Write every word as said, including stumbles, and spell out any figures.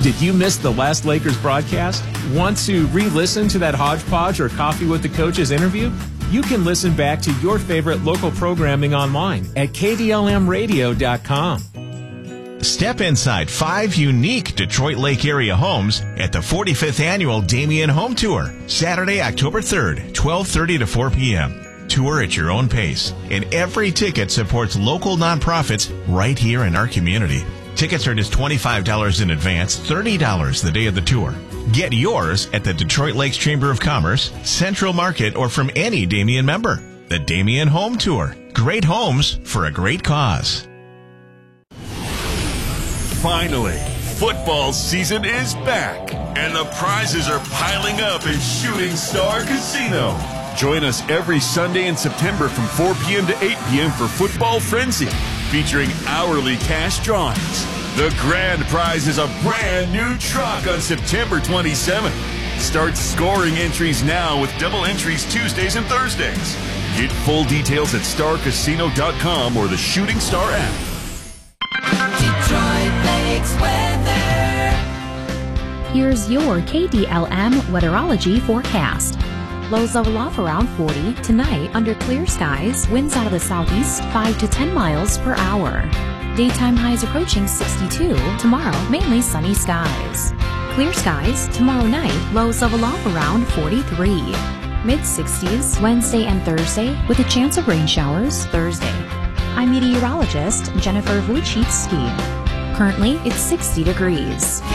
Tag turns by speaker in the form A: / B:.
A: Did you miss the last Lakers broadcast? Want to re-listen to that hodgepodge or coffee with the coaches interview? You can listen back to your favorite local programming online at K D L M radio dot com.
B: Step inside five unique Detroit Lake area homes at the forty-fifth Annual Damien Home Tour, Saturday, October third, twelve thirty to four p.m. Tour at your own pace, and every ticket supports local nonprofits right here in our community. Tickets are just twenty-five dollars in advance, thirty dollars the day of the tour. Get yours at the Detroit Lakes Chamber of Commerce, Central Market, or from any Damien member. The Damien Home Tour. Great homes for a great cause.
C: Finally, football season is back, and the prizes are piling up at Shooting Star Casino. Join us every Sunday in September from four p.m. to eight p.m. for Football Frenzy, featuring hourly cash drawings. The grand prize is a brand new truck on September twenty-seventh. Start scoring entries now with double entries Tuesdays and Thursdays. Get full details at star casino dot com or the Shooting Star app.
D: Detroit Lakes weather.
E: Here's your K D L M weatherology forecast. Lows level off around forty. Tonight, under clear skies, winds out of the southeast five to ten miles per hour. Daytime highs approaching sixty-two. Tomorrow, mainly sunny skies. Clear skies. Tomorrow night, lows level off around forty-three. Mid sixties Wednesday and Thursday, with a chance of rain showers Thursday. I'm meteorologist Jennifer Wojcicki. Currently, it's sixty degrees.